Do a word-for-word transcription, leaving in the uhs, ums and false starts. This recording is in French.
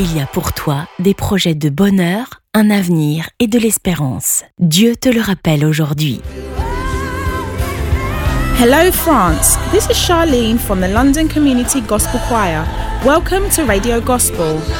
il y a pour toi des projets de bonheur, un avenir et de l'espérance. Dieu te le rappelle aujourd'hui. Hello France, this is Charlene from the London Community Gospel Choir. Welcome to Radio Gospel.